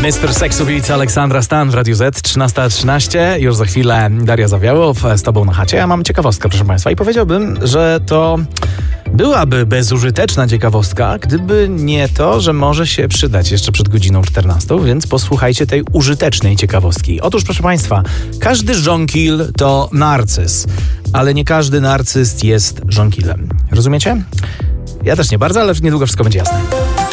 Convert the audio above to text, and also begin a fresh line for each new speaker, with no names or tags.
Mr. Seksowitz, Aleksandra Stan w Radiu Z, 13:13. Już za chwilę Daria Zawiałow z tobą na chacie. Ja mam ciekawostkę, proszę państwa, i powiedziałbym, że to byłaby bezużyteczna ciekawostka, gdyby nie to, że może się przydać jeszcze przed godziną 14, więc posłuchajcie tej użytecznej ciekawostki. Otóż, proszę państwa, każdy żonkil to narcyz, ale nie każdy narcyz jest żonkilem. Rozumiecie? Ja też nie bardzo, ale niedługo wszystko będzie jasne.